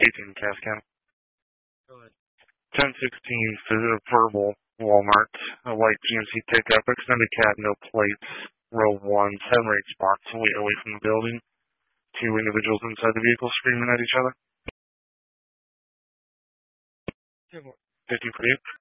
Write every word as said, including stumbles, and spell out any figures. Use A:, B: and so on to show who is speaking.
A: eighteen Cass County.
B: Go ahead.
A: ten sixteen verbal Walmart. A white G M C pickup, extended cab, no plates. Row one, seven or eight spots away, away from the building. Two individuals inside the vehicle screaming at each other.
B: Ten more.
A: fifty for you.